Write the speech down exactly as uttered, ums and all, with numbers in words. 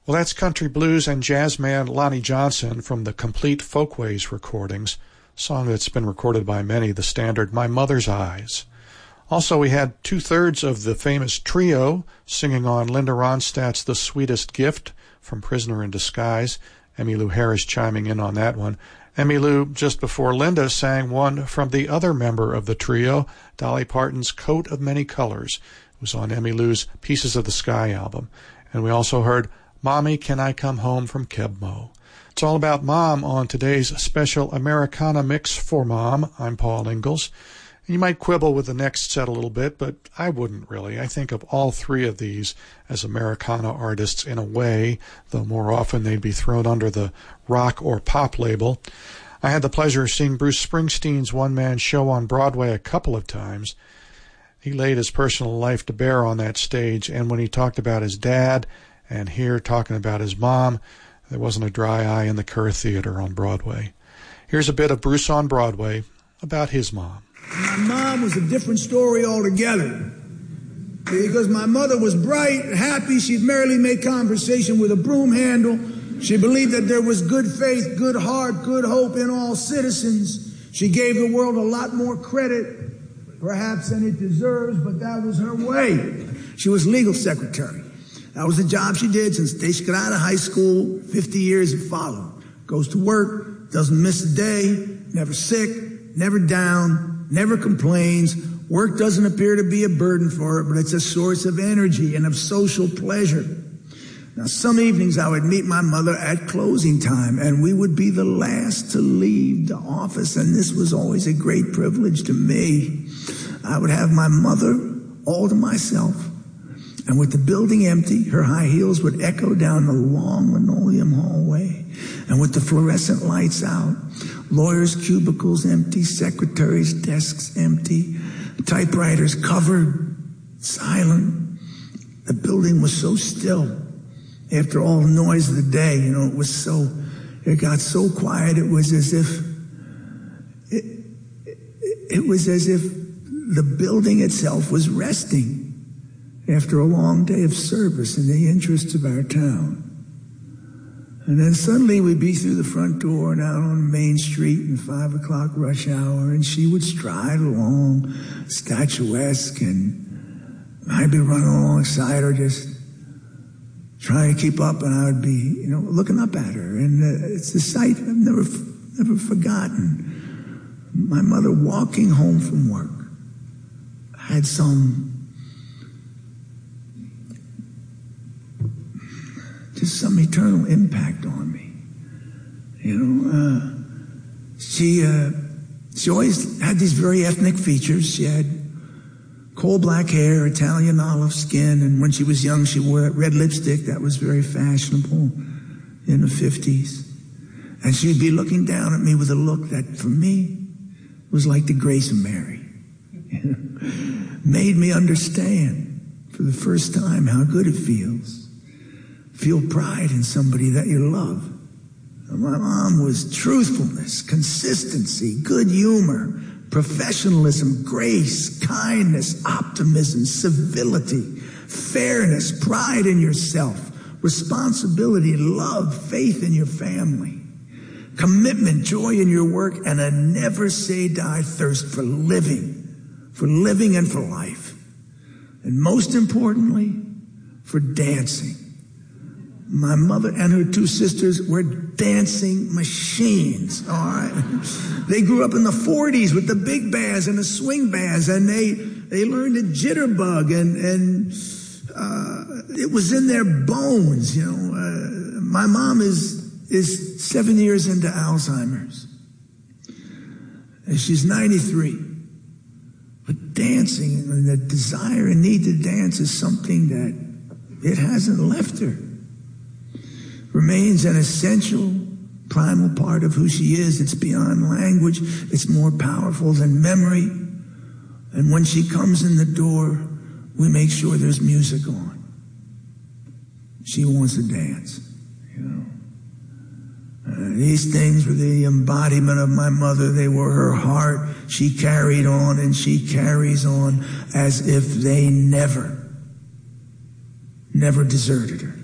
Well, that's country blues and jazz man Lonnie Johnson from the Complete Folkways recordings, a song that's been recorded by many, the standard My Mother's Eyes. Also, we had two-thirds of the famous trio singing on Linda Ronstadt's The Sweetest Gift from Prisoner in Disguise. Emmylou Harris chiming in on that one. Emmylou, just before Linda, sang one from the other member of the trio, Dolly Parton's Coat of Many Colors. It was on Emmylou's Pieces of the Sky album. And we also heard Mommy, Can I Come Home from Kebmo. It's all about Mom on today's special Americana Mix for Mom. I'm Paul Ingalls. You might quibble with the next set a little bit, but I wouldn't really. I think of all three of these as Americana artists in a way, though more often they'd be thrown under the rock or pop label. I had the pleasure of seeing Bruce Springsteen's one-man show on Broadway a couple of times. He laid his personal life to bear on that stage, and when he talked about his dad, and here talking about his mom, there wasn't a dry eye in the Kerr Theater on Broadway. Here's a bit of Bruce on Broadway about his mom. My mom was a different story altogether. Because my mother was bright, happy, she'd merrily make conversation with a broom handle. She believed that there was good faith, good heart, good hope in all citizens. She gave the world a lot more credit, perhaps, than it deserves, but that was her way. She was legal secretary. That was the job she did since the day she got out of high school, fifty years and followed. Goes to work, doesn't miss a day, never sick, never down, never complains. Work doesn't appear to be a burden for her, but it's a source of energy and of social pleasure. Now, some evenings I would meet my mother at closing time, and we would be the last to leave the office, and this was always a great privilege to me. I would have my mother all to myself, and with the building empty, her high heels would echo down the long linoleum hallway, and with the fluorescent lights out, lawyers' cubicles empty, secretaries' desks empty, typewriters covered, silent. The building was so still. After all the noise of the day, you know, it was so, it got so quiet, it was as if, it, it, it was as if the building itself was resting after a long day of service in the interests of our town. And then suddenly we'd be through the front door and out on Main Street in five o'clock rush hour, and she would stride along, statuesque, and I'd be running alongside her just trying to keep up, and I would be, you know, looking up at her. And uh, it's a sight I've never, never forgotten. My mother walking home from work had some just some eternal impact on me. You know, uh, she, uh, she always had these very ethnic features. She had coal black hair, Italian olive skin, and when she was young, she wore that red lipstick that was very fashionable in the fifties. And she'd be looking down at me with a look that, for me, was like the grace of Mary. You know? Made me understand for the first time how good it feels. Feel pride in somebody that you love. My mom was truthfulness, consistency, good humor, professionalism, grace, kindness, optimism, civility, fairness, pride in yourself, responsibility, love, faith in your family, commitment, joy in your work, and a never say die thirst for living, for living and for life. And most importantly, for dancing. My mother and her two sisters were dancing machines, all right? They grew up in the forties with the big bands and the swing bands, and they, they learned to jitterbug, and, and uh, it was in their bones, you know. Uh, my mom is, is seven years into Alzheimer's, and she's ninety-three. But dancing and the desire and need to dance is something that it hasn't left her. Remains an essential, primal part of who she is. It's beyond language. It's more powerful than memory. And when she comes in the door, we make sure there's music on. She wants to dance, you know. Uh, these things were the embodiment of my mother. They were her heart. She carried on, and she carries on as if they never, never deserted her.